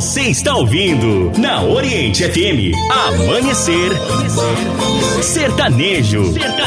Você está ouvindo na Oriente FM Amanhecer Sertanejo.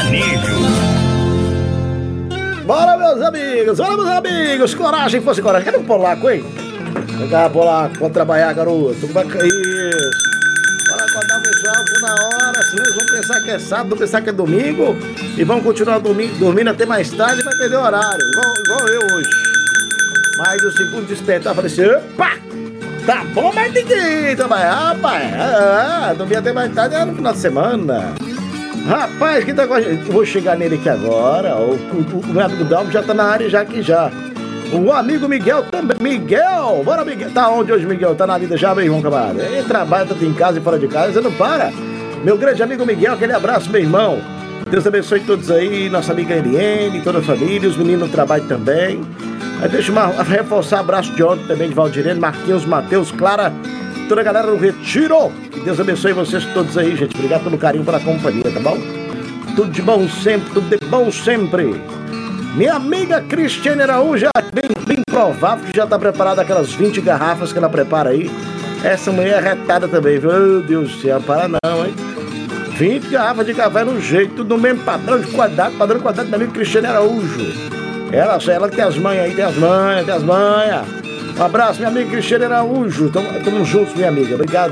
Bora, meus amigos, coragem, fosse coragem. Cadê o polaco, hein? Vem cá, polaco, vamos trabalhar, garoto. Como é que é isso? Bora acordar o pessoal, que na hora, senão eles vão pensar que é sábado, vão pensar que é domingo e vão continuar dormindo até mais tarde e vai perder o horário, igual eu hoje. Mas o segundo despertar, falei assim, opa! Tá bom, mas ninguém trabalhar, rapaz. Dormir até mais tarde é no final de semana. Rapaz, que tá com a gente? Vou chegar nele aqui agora. O meu amigo Dalmo já tá na área já aqui já. O amigo Miguel também. Miguel! Bora, Miguel. Tá onde hoje, Miguel? Tá na vida já, meu irmão, camarada? Ele trabalha tanto em casa e fora de casa, você não para. Meu grande amigo Miguel, aquele abraço, meu irmão. Deus abençoe todos aí, nossa amiga Eliane, toda a família, os meninos no trabalho também. Aí deixa eu reforçar o abraço de ontem também de Valdirene, Marquinhos, Matheus, Clara, toda a galera do Retiro. Que Deus abençoe vocês todos aí, gente. Obrigado pelo carinho, pela companhia, tá bom? Tudo de bom sempre, tudo de bom sempre. Minha amiga Cristiane Araújo, bem provável que já tá preparada aquelas 20 garrafas que ela prepara aí. Essa mulher é retada também, viu? Meu Deus do céu, para não, hein? 20 garrafas de café no jeito, tudo no mesmo padrão de qualidade, da minha amiga Cristiane Araújo. Ela que tem as manhas aí, tem as manhas. Um abraço, minha amiga Cristiane Araújo. Tamo juntos, minha amiga. Obrigado.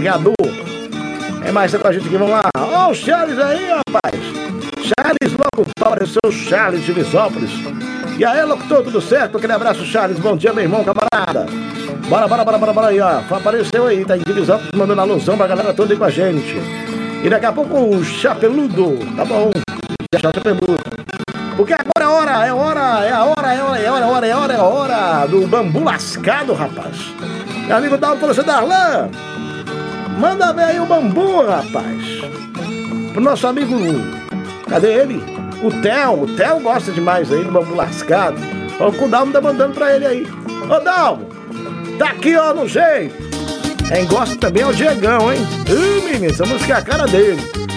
É mais, tá com a gente aqui, vamos lá. Ó, o Charles aí, rapaz. Charles logo apareceu, o Charles de Visópolis. E aí, locutor, tudo certo? Aquele abraço, Charles. Bom dia, meu irmão, camarada. Bora aí, ó. Apareceu aí, tá em Visópolis, mandando alusão pra galera toda aí com a gente. E daqui a pouco o Chapeludo, tá bom? Chapeludo. Porque agora é hora do bambu lascado, rapaz. Meu amigo Dalton falou assim, Darlan, manda ver aí o bambu, rapaz. Pro nosso amigo, cadê ele? O Theo gosta demais aí do bambu lascado. O Dalton tá mandando pra ele aí. Ô Dalton, tá aqui ó, no jeito. Quem gosta também é o Diegão, hein? Menino, essa música é a cara dele.